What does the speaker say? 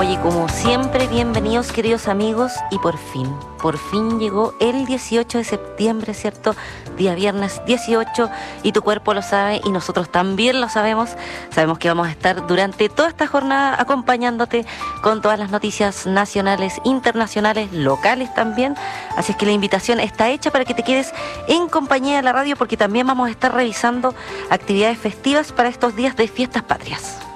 Oye, como siempre, bienvenidos queridos amigos y por fin llegó el 18 de septiembre, ¿cierto? Día viernes 18 y tu cuerpo lo sabe y nosotros también lo sabemos. Sabemos que vamos a estar durante toda esta jornada acompañándote con todas las noticias nacionales, internacionales, locales también. Así es que la invitación está hecha para que te quedes en compañía de la radio porque también vamos a estar revisando actividades festivas para estos días de fiestas patrias.